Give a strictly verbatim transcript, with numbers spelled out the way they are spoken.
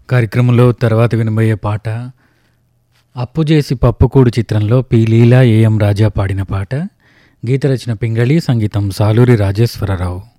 కార్యక్రమంలో తర్వాత వినబోయే పాట అప్పు చేసి పప్పుకూడు చిత్రంలో పి లీలా ఏఎం రాజా పాడిన పాట. గీత రచన పింగళి, సంగీతం సాలూరి రాజేశ్వరరావు.